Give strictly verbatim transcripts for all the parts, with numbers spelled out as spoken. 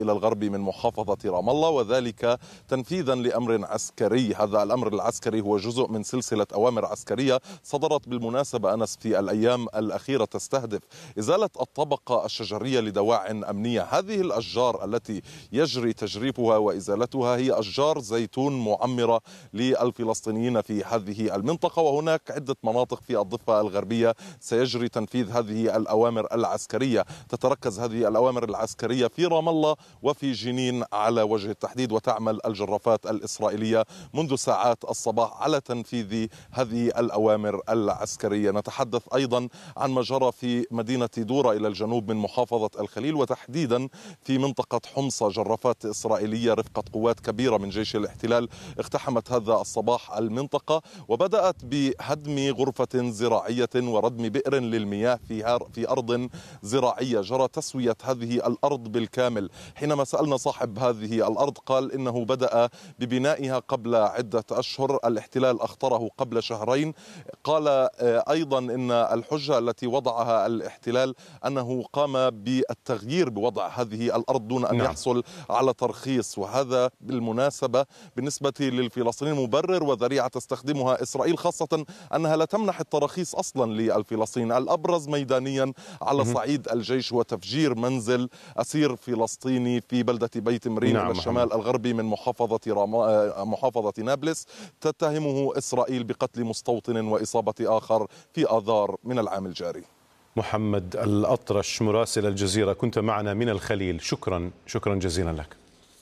إلى الغرب من محافظة رام الله، وذلك تنفيذا لأمر عسكري. هذا الأمر العسكري هو جزء من سلسلة أوامر عسكرية صدرت بالمناسبة أنس في الأيام الأخيرة تستهدف إزالة الطبقة الشجرية لدواع أمنية. هذه الأشجار التي يجري تجريفها وإزالتها هي أشجار زيتون معمرة للفلسطينيين في هذه المنطقة، وهناك عدة مناطق في الضفة الغربية سيجري تنفيذ هذه الأوامر العسكرية. تتركز هذه الأوامر العسكرية في رام الله وفي جنين على وجه التحديد، وتعمل الجرافات الإسرائيلية منذ ساعات الصباح على تنفيذ هذه الأوامر العسكرية. نتحدث أيضا عن ما جرى في مدينة دورة إلى الجنوب من محافظة الخليل، وتحديدا في منطقة حمصة. جرافات إسرائيلية رفقة قوات كبيرة من جيش الاحتلال اقتحمت هذا الصباح المنطقة، وبدأت بهدم غرفة زراعية وردم بئر للمياه في في أرض زراعية. جرى تسوية هذه الأرض بالكامل. حينما سألنا صاحب هذه الأرض قال إنه بدأ ببنائها قبل عدة أشهر، الاحتلال أخطره قبل شهرين. قال أيضا إن الحجة التي وضعها الاحتلال أنه قام بالتغيير بوضع هذه الأرض دون أن نعم. يحصل على ترخيص، وهذا بالمناسبة بالنسبة للفلسطينيين مبرر وذريعة تستخدمها إسرائيل، خاصة أنها لا تمنح التراخيص أصلا للفلسطينيين. الأبرز ميدانيا على صعيد الجيش هو تفجير منزل أسير فلسطيني في بلدة بيت مرين نعم. الشمال الغربي من محافظة محافظة نابلس، تتهمه إسرائيل بقتل مستوطن وإصابة آخر في آذار من العام الجاري. محمد الأطرش مراسل الجزيرة كنت معنا من الخليل، شكرا شكرا جزيلا لك.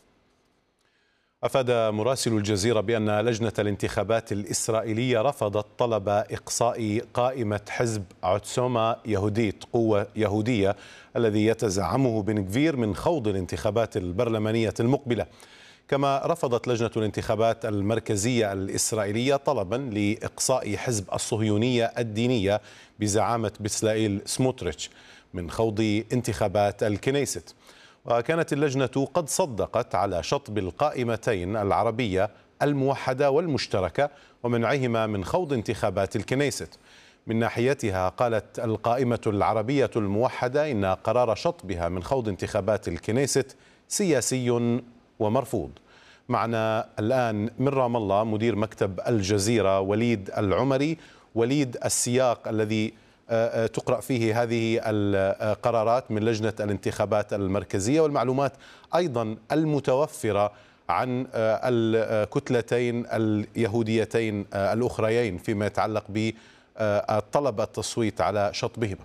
أفاد مراسل الجزيرة بأن لجنة الانتخابات الإسرائيلية رفضت طلب إقصاء قائمة حزب عتسوما يهوديت قوة يهودية الذي يتزعمه بن غفير من خوض الانتخابات البرلمانية المقبلة. كما رفضت لجنة الانتخابات المركزية الإسرائيلية طلبا لإقصاء حزب الصهيونية الدينية بزعامة بسلائيل سموتريتش من خوض انتخابات الكنيست. وكانت اللجنة قد صدقت على شطب القائمتين العربية الموحدة والمشتركة ومنعهما من خوض انتخابات الكنيست. من ناحيتها قالت القائمة العربية الموحدة إن قرار شطبها من خوض انتخابات الكنيست سياسي ومرفوض. معنا الآن من رام الله مدير مكتب الجزيرة وليد العمري. وليد، السياق الذي تقرأ فيه هذه القرارات من لجنة الانتخابات المركزية والمعلومات أيضا المتوفرة عن الكتلتين اليهوديتين الأخريين فيما يتعلق بطلب التصويت على شطبهما.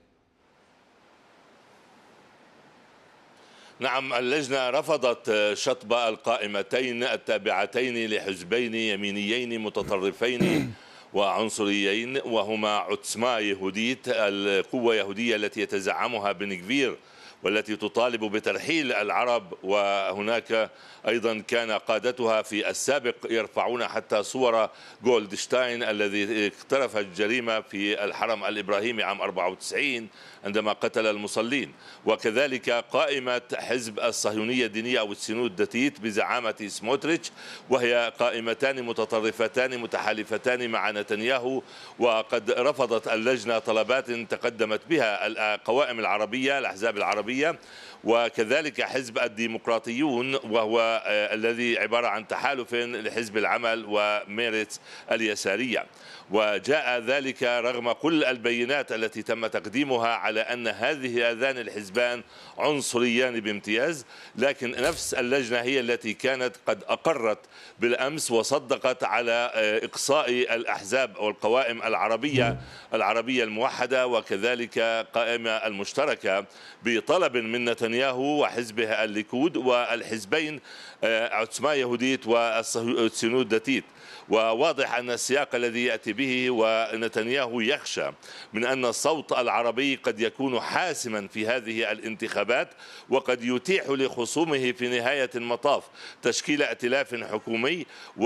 نعم، اللجنة رفضت شطب القائمتين التابعتين لحزبين يمينيين متطرفين وعنصريين، وهما عتسما يهوديت القوة يهودية التي يتزعمها بن غفير والتي تطالب بترحيل العرب، وهناك أيضا كان قادتها في السابق يرفعون حتى صور جولدشتاين الذي اقترف الجريمة في الحرم الإبراهيمي عام أربعة وتسعين عندما قتل المصلين. وكذلك قائمة حزب الصهيونية الدينية أو السينود داتيت بزعامة سموتريتش، وهي قائمتان متطرفتان متحالفتان مع نتنياهو. وقد رفضت اللجنة طلبات تقدمت بها القوائم العربية الأحزاب العربية، وكذلك حزب الديمقراطيون وهو الذي عبارة عن تحالف لحزب العمل وميرتس اليسارية. وجاء ذلك رغم كل البينات التي تم تقديمها على أن هذه هذان الحزبان عنصريان بامتياز، لكن نفس اللجنة هي التي كانت قد أقرت بالأمس وصدقت على إقصاء الأحزاب والقوائم العربية العربية الموحدة وكذلك قائمة المشتركة بطلب من نتنياهو وحزبه الليكود والحزبين عتسما يهوديت والسينود داتيت. وواضح أن السياق الذي يأتي به ونتنياهو يخشى من أن الصوت العربي قد يكون حاسما في هذه الانتخابات، وقد يتيح لخصومه في نهاية المطاف تشكيل ائتلاف حكومي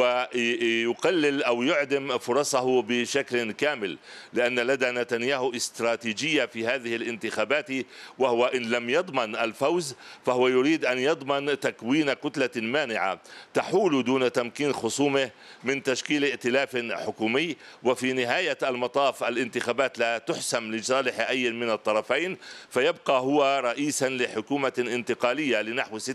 ويقلل أو يعدم فرصه بشكل كامل، لأن لدى نتنياهو استراتيجية في هذه الانتخابات، وهو إن لم يضمن الفوز فهو يريد أن يضمن تكوين كتلة مانعة تحول دون تمكين خصومه من تشكيل ائتلاف حكومي. وفي نهاية المطاف الانتخابات لا تحسم لصالح أي من الطرفين، فيبقى هو رئيسا لحكومة انتقالية لنحو ست